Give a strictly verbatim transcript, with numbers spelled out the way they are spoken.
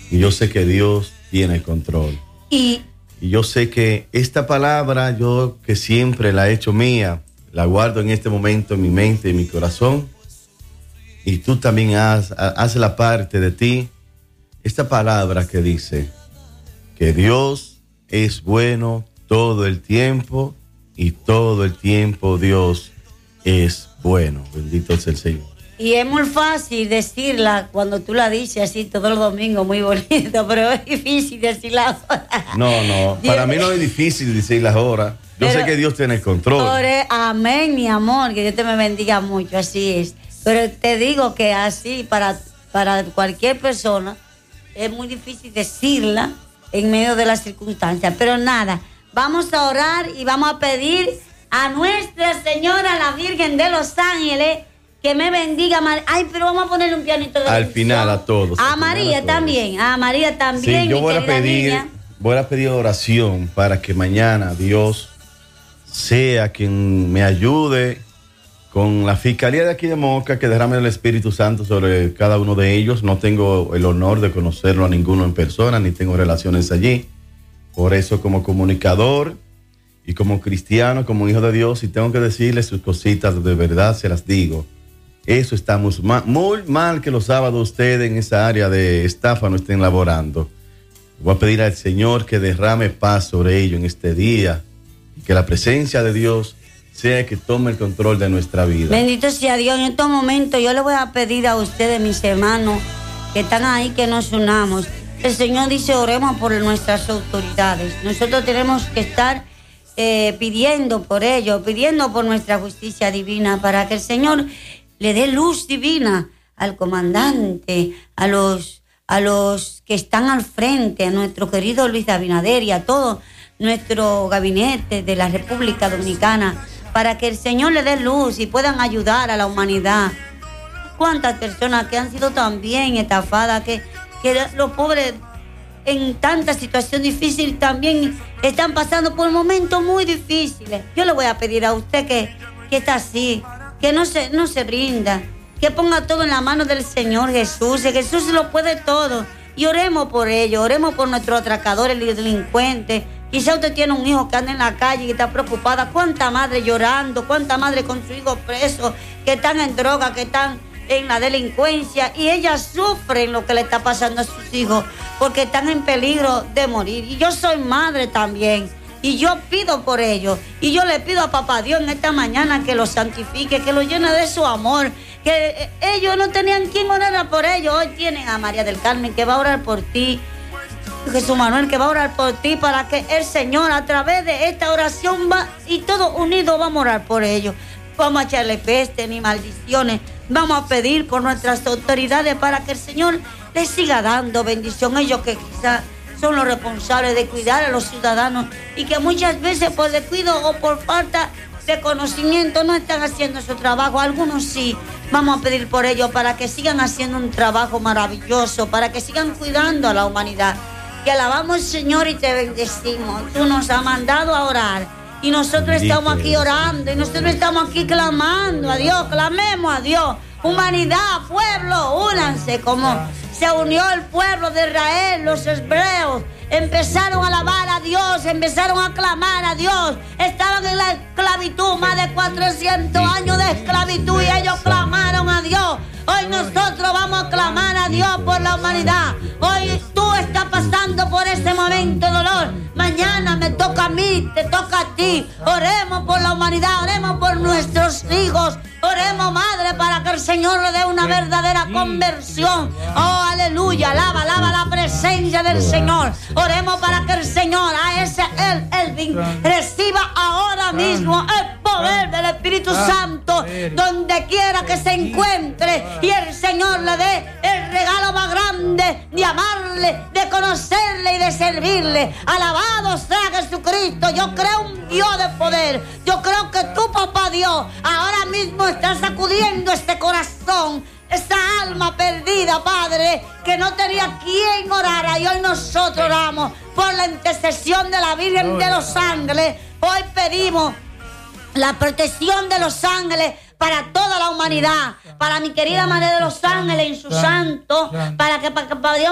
Y yo sé que Dios tiene el control. Y, y yo sé que esta palabra, yo que siempre la he hecho mía, la guardo en este momento en mi mente, en mi corazón. Y tú también haz, haz la parte de ti. Esta palabra que dice que Dios es bueno todo el tiempo y todo el tiempo Dios es bueno. Bendito es el Señor. Y es muy fácil decirla cuando tú la dices así todos los domingos, muy bonito, pero es difícil decirla ahora. No, no, para mí no es difícil decirla ahora. Yo pero, sé que Dios tiene el control. Ore, amén, mi amor, que Dios te me bendiga mucho, así es. Pero te digo que así, para, para cualquier persona, es muy difícil decirla en medio de las circunstancias. Pero nada, vamos a orar y vamos a pedir a Nuestra Señora, la Virgen de los Ángeles, que me bendiga. Ay, pero vamos a ponerle un pianito de al bendición. final a todos. A María a todos. también, a María también. Sí, yo voy a pedir, niña. voy a pedir oración para que mañana Dios sea quien me ayude con la Fiscalía de aquí de Moca, que derrame el Espíritu Santo sobre cada uno de ellos. No tengo el honor de conocerlo a ninguno en persona, ni tengo relaciones allí. Por eso, como comunicador y como cristiano, como hijo de Dios, si tengo que decirle sus cositas, de verdad se las digo. Eso está muy mal, muy mal que los sábados ustedes en esa área de estafa no estén laborando. Voy a pedir al Señor que derrame paz sobre ellos en este día y que la presencia de Dios sea que tome el control de nuestra vida. Bendito sea Dios. En estos momentos yo le voy a pedir a ustedes, mis hermanos, que están ahí, que nos unamos. El Señor dice, oremos por nuestras autoridades. Nosotros tenemos que estar eh, pidiendo por ellos, pidiendo por nuestra justicia divina, para que el Señor le dé luz divina al comandante, a los, a los que están al frente, a nuestro querido Luis Abinader y a todo nuestro gabinete de la República Dominicana, para que el Señor le dé luz y puedan ayudar a la humanidad. ¿Cuántas personas que han sido también estafadas, que, que los pobres en tanta situación difícil también están pasando por momentos muy difíciles? Yo le voy a pedir a usted que, que está así, que no se, no se rinda, que ponga todo en la mano del Señor Jesús, que Jesús lo puede todo. Y oremos por ello, oremos por nuestros atracadores y delincuentes. Quizá usted tiene un hijo que anda en la calle y está preocupada. ¿Cuánta madre llorando? ¿Cuánta madre con su hijo preso? Que están en droga, que están en la delincuencia. Y ellas sufren lo que le está pasando a sus hijos porque están en peligro de morir. Y yo soy madre también. Y yo pido por ellos. Y yo le pido a Papá Dios en esta mañana que los santifique, que los llene de su amor. Que ellos no tenían quien orara por ellos. Hoy tienen a María del Carmen, que va a orar por ti. Jesús Manuel, que va a orar por ti, para que el Señor, a través de esta oración, va, y todos unidos vamos a orar por ellos. Vamos a echarle peste ni maldiciones. Vamos a pedir por nuestras autoridades para que el Señor les siga dando bendición. Ellos que quizás son los responsables de cuidar a los ciudadanos y que muchas veces por descuido o por falta de conocimiento no están haciendo su trabajo. Algunos sí. Vamos a pedir por ellos para que sigan haciendo un trabajo maravilloso, para que sigan cuidando a la humanidad. Que alabamos, Señor, y te bendecimos. Tú nos has mandado a orar y nosotros Bendito estamos aquí orando y nosotros estamos aquí clamando a Dios. Clamemos a Dios. Humanidad, pueblo, únanse como se unió el pueblo de Israel, los hebreos. Empezaron a alabar a Dios, empezaron a clamar a Dios. Estaban en la esclavitud, más de cuatrocientos años de esclavitud, y ellos clamaron a Dios. Hoy nosotros vamos a clamar a Dios por la humanidad. Hoy tú estás pasando por ese momento de dolor. Mañana me toca a mí, te toca a ti. Oremos por la humanidad, oremos por nuestros hijos. Oremos, Madre, para que el Señor le dé una verdadera conversión. Oh, aleluya, alaba, alaba la presencia del Señor. Oremos para que el Señor, a ese el, Elvin, reciba ahora mismo el poder del Espíritu Santo, donde quiera que se encuentre, y el Señor le dé el regalo más grande de amarle, de conocerle y de servirle. Alabado sea Jesucristo. Yo creo un Dios de poder. Yo creo que tú, Papá Dios, ahora mismo estás sacudiendo este corazón, esta alma perdida, Padre, que no tenía quien orara, y hoy nosotros oramos por la intercesión de la Virgen de los Ángeles. Hoy pedimos la protección de los ángeles para toda la humanidad, para mi querida Madre de los Ángeles en su santo, para que, para que Dios